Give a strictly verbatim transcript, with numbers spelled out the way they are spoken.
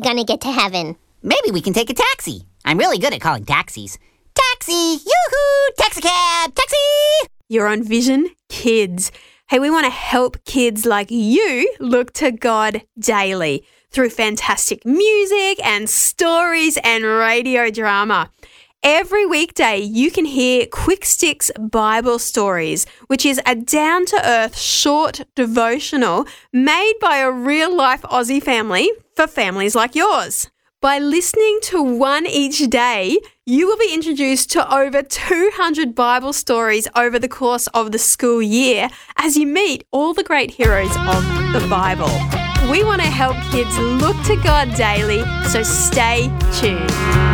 gonna get to heaven? Maybe we can take a taxi. I'm really good at calling taxis. Taxi! Yoo-hoo! Taxi cab! Taxi! You're on Vision Kids. Hey, we want to help kids like you look to God daily through fantastic music and stories and radio drama. Every weekday, you can hear Quick Sticks Bible Stories, which is a down-to-earth short devotional made by a real-life Aussie family for families like yours. By listening to one each day, you will be introduced to over two hundred Bible stories over the course of the school year as you meet all the great heroes of the Bible. We want to help kids look to God daily, so stay tuned.